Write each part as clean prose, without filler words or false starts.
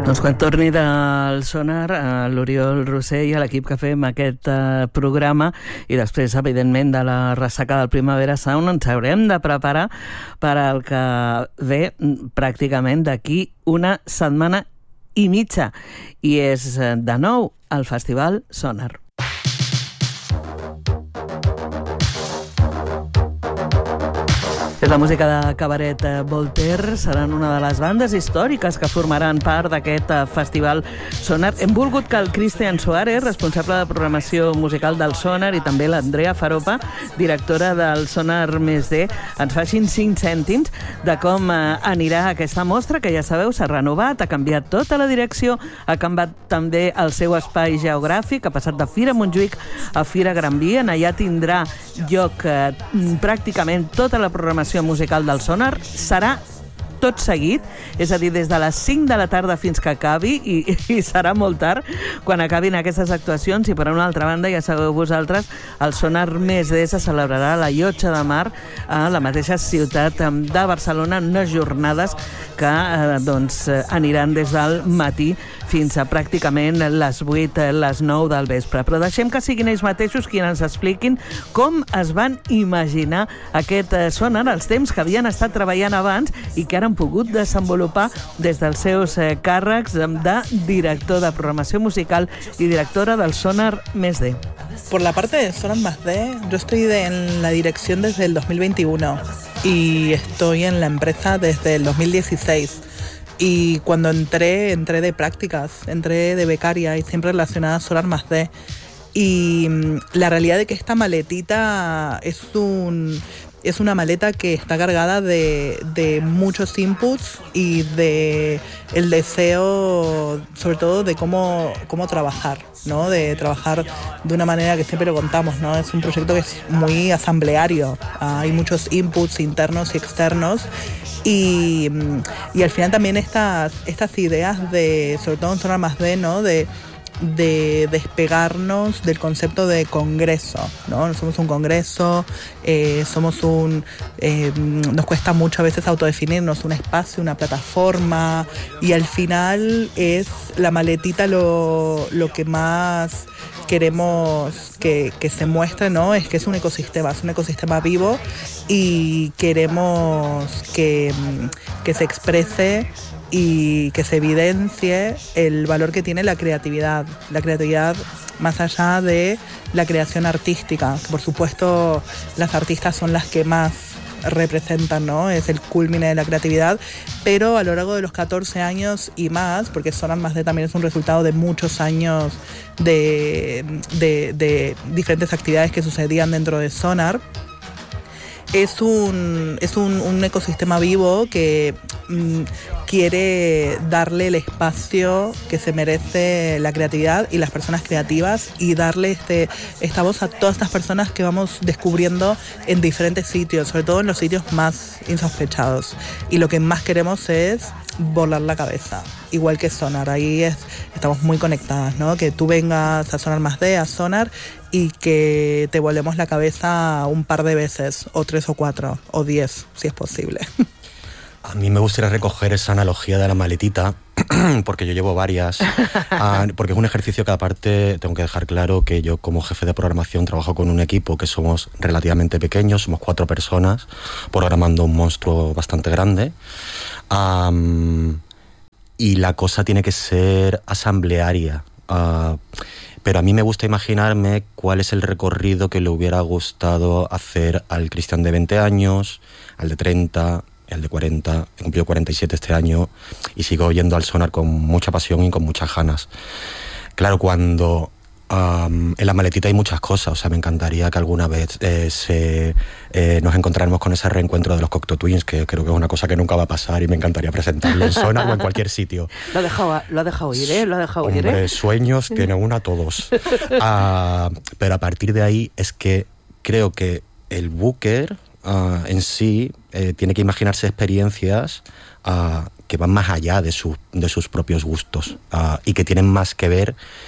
Doncs quan torni del Sonar, l'Oriol Roser i l'equip que fem aquest programa i després, evidentment, de la ressaca del Primavera Sound, ens haurem de preparar per al que ve pràcticament d'aquí una setmana i mitja. I és, de nou, el Festival Sonar. És la música de Cabaret Voltaire, seran una de les bandes històriques que formaran part d'aquest festival Sonar. Hem volgut que el Cristian Suárez, responsable de programació musical del Sonar, i també l'Andrea Faropa, directora del Sonar Més D, ens facin 5 cèntims de com anirà aquesta mostra, que ja sabeu, s'ha renovat, ha canviat tota la direcció, ha canviat també el seu espai geogràfic, ha passat de Fira Montjuïc a Fira Gran Via. Allà tindrà lloc pràcticament tota la programació musical del Sonar. Serà tot seguit, és a dir, des de les 5 de la tarda fins que acabi, i serà molt tard quan acabin aquestes actuacions. I per una altra banda, ja sabeu vosaltres, el Sonar Més D se celebrarà la Llotja de Mar a la mateixa ciutat de Barcelona, unes jornades que aniran des del matí fins a pràcticament les 8, les 9 del vespre. Però deixem que siguin ells mateixos qui ens expliquin com es van imaginar aquest Sonar, els temps que havien estat treballant abans i que ara han pogut desenvolupar des dels seus càrrecs de director de programació musical y directora del Sonar Més D. Por la parte de Sonar Más D, yo estoy en la dirección desde el 2021 y estoy en la empresa desde el 2016. Y cuando entré de prácticas, entré de becaria y siempre relacionada a Sonar Más D. Y la realidad de que esta maletita es una maleta que está cargada de muchos inputs y de el deseo, sobre todo, de cómo trabajar, ¿no? De trabajar de una manera que siempre lo contamos, ¿no? Es un proyecto que es muy asambleario, hay muchos inputs internos y externos. Y al final también estas ideas de, sobre todo en Sonar Más D, ¿no? De despegarnos del concepto de congreso, ¿no? No somos un congreso, nos cuesta mucho a veces autodefinirnos, un espacio, una plataforma, y al final es la maletita lo que más queremos que se muestre, ¿no? Es que es un ecosistema vivo, y queremos que se exprese y que se evidencie el valor que tiene la creatividad más allá de la creación artística, que por supuesto las artistas son las que más representan, ¿no? Es el culmine de la creatividad, pero a lo largo de los 14 años y más, porque Sonar Más D también es un resultado de muchos años de diferentes actividades que sucedían dentro de Sonar, es un ecosistema vivo que quiere darle el espacio que se merece la creatividad y las personas creativas, y darle esta voz a todas estas personas que vamos descubriendo en diferentes sitios, sobre todo en los sitios más insospechados. Y lo que más queremos es volar la cabeza, igual que Sonar. Ahí estamos muy conectadas, ¿no? Que tú vengas a Sonar Más D, a Sonar, y que te volemos la cabeza un par de veces, o 3 o 4, o 10, si es posible. A mí me gustaría recoger esa analogía de la maletita, porque yo llevo varias, porque es un ejercicio que, aparte, tengo que dejar claro que yo, como jefe de programación, trabajo con un equipo que somos relativamente pequeños, somos 4 personas, programando un monstruo bastante grande, y la cosa tiene que ser asamblearia. Pero a mí me gusta imaginarme cuál es el recorrido que le hubiera gustado hacer al Cristian de 20 años, al de 30, al de 40, he cumplido 47 este año, y sigo yendo al Sonar con mucha pasión y con muchas ganas. Claro, cuando en la maletita hay muchas cosas, o sea, me encantaría que alguna vez nos encontráramos con ese reencuentro de los Cocteau Twins, que creo que es una cosa que nunca va a pasar, y me encantaría presentarlo en Sonar o en cualquier sitio. Lo ha dejado ir, ¿eh? Lo ha dejado ir, ¿eh? Hombre, sueños tiene una todos. Pero a partir de ahí es que creo que el booker en sí tiene que imaginarse experiencias que van más allá de sus propios gustos, y que tienen más que ver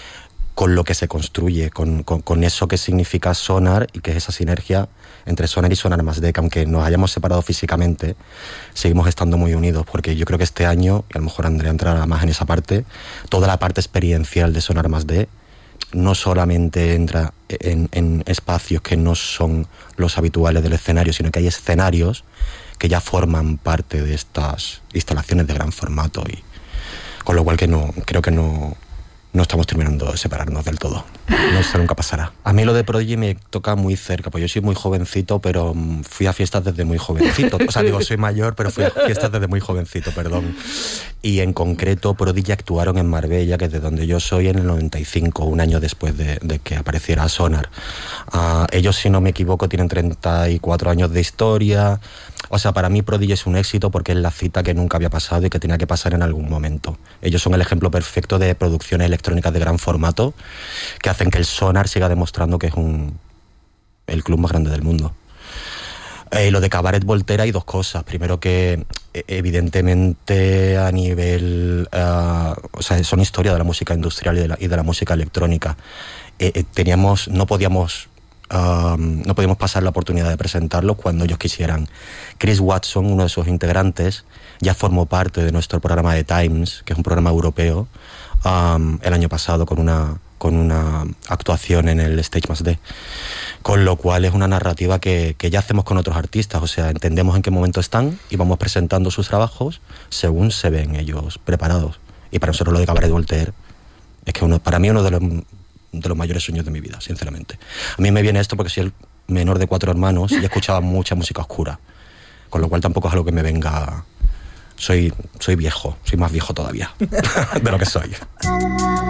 con lo que se construye, con eso que significa Sonar y que es esa sinergia entre Sonar y Sonar Más D, que aunque nos hayamos separado físicamente, seguimos estando muy unidos, porque yo creo que este año, y a lo mejor Andrea entrará más en esa parte, toda la parte experiencial de Sonar Más D no solamente entra en espacios que no son los habituales del escenario, sino que hay escenarios que ya forman parte de estas instalaciones de gran formato, y con lo cual creo que no estamos terminando de separarnos del todo. No, eso nunca pasará. A mí lo de Prodigy me toca muy cerca, pues yo soy muy jovencito, pero fui a fiestas desde muy jovencito. O sea, digo, soy mayor, pero fui a fiestas desde muy jovencito, perdón. Y en concreto, Prodigy actuaron en Marbella, que es de donde yo soy, en el 95, un año después de que apareciera Sonar. Ellos, si no me equivoco, tienen 34 años de historia. O sea, para mí Prodigy es un éxito porque es la cita que nunca había pasado y que tenía que pasar en algún momento. Ellos son el ejemplo perfecto de producciones electrónicas de gran formato que hacen que el Sonar siga demostrando que es el club más grande del mundo. Lo de Cabaret Voltaire hay dos cosas. Primero, que evidentemente a nivel... o sea, son historia de la música industrial y de la música electrónica. No podíamos pasar la oportunidad de presentarlos cuando ellos quisieran. Chris Watson, uno de sus integrantes, ya formó parte de nuestro programa de Times, que es un programa europeo, el año pasado con una actuación en el Stage Más D. Con lo cual es una narrativa que ya hacemos con otros artistas. O sea, entendemos en qué momento están y vamos presentando sus trabajos según se ven ellos preparados. Y para nosotros lo de Cabaret Voltaire es que para mí uno de los mayores sueños de mi vida, sinceramente. A mí me viene esto porque soy el menor de 4 hermanos y escuchaba mucha música oscura, con lo cual tampoco es algo que me venga... Soy viejo, soy más viejo todavía de lo que soy.